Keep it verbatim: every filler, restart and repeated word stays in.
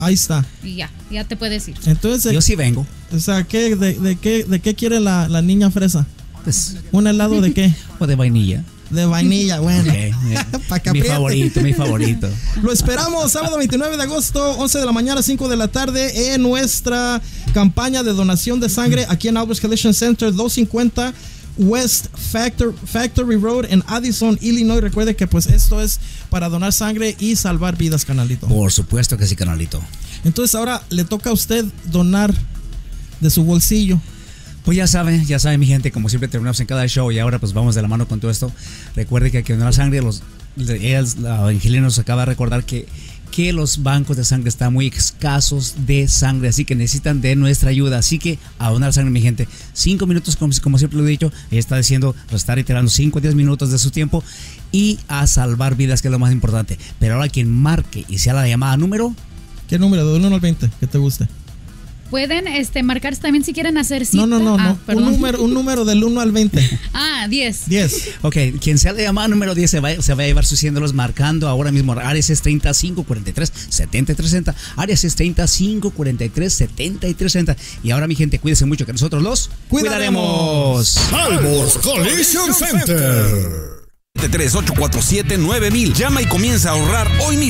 Ahí está. Y ya, ya te puedes ir. Entonces, yo sí vengo. O sea, ¿qué, de, de, qué, ¿de qué quiere la, la niña fresa? Pues, ¿un helado de qué? O de vainilla. De vainilla, bueno. Okay, Pa' que mi apriete. favorito, mi favorito. Lo esperamos sábado veintinueve de agosto, once de la mañana, cinco de la tarde, en nuestra campaña de donación de sangre aquí en Albert Collection Center, doscientos cincuenta West Factor, Factory Road en Addison, Illinois. Recuerde que pues esto es para donar sangre y salvar vidas, canalito. Por supuesto que sí, canalito. Entonces ahora le toca a usted donar de su bolsillo. Pues ya saben, ya saben mi gente, como siempre terminamos en cada show y ahora pues vamos de la mano con todo esto. Recuerde que hay que donar sangre. Los, ellos, la Angelina nos acaba de recordar que, que los bancos de sangre están muy escasos de sangre, así que necesitan de nuestra ayuda. Así que a donar sangre, mi gente. Cinco minutos, como, como siempre lo he dicho, ella está diciendo, nos está retirando cinco o diez minutos de su tiempo y a salvar vidas, que es lo más importante. Pero ahora quien marque y sea la llamada número. ¿Qué número? De uno al veinte, que te guste. Pueden este, marcar también si quieren hacer cita. No, no, no, ah, no. Un, número, un número del uno al veinte. Ah, diez. diez. Ok, quien sea la llamada número diez se va, se va a llevar sus cien dólares marcando ahora mismo. Áreas es treinta, cinco cuarenta y tres, setenta y tres sesenta. Áreas es treinta, cinco cuarenta y tres, setenta y tres sesenta. Y ahora, mi gente, cuídense mucho que nosotros los cuidaremos. Albert Collision Center. tres ocho cuatro siete nueve mil. Llama y comienza a ahorrar hoy mismo.